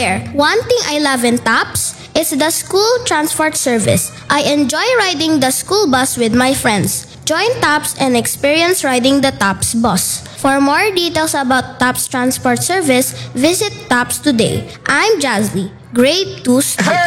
there. One thing I love in TAPS is the school transport service. I enjoy riding the school bus with my friends. Join TAPS and experience riding the TAPS bus. For more details about TAPS transport service, visit TAPS today. I'm Jazly, grade 2 student.